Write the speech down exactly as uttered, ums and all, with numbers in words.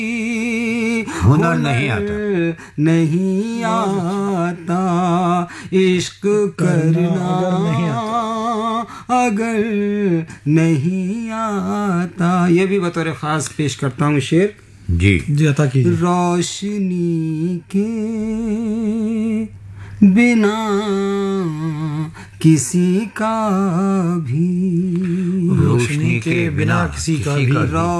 हुनर नहीं आता नहीं आता इश्क करना अगर नहीं आता अगर नहीं आता। ये भी बतौर खास पेश करता हूँ शेर। जी जी अता कीजिए। रोशनी के बिना किसी का भी रोशनी के बिना किसी का भी